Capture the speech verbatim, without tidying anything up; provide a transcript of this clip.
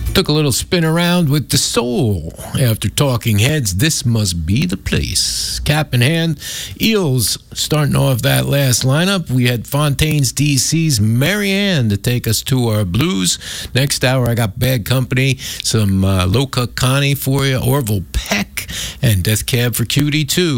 Took a little spin around with the soul. After Talking Heads, This Must Be the Place. Cap in hand, Eels starting off that last lineup. We had Fontaine's D C's Marianne to take us to our blues. Next hour, I got Bad Company, some uh, Low Cut Connie for you, Orville Peck, and Death Cab for Cutie too.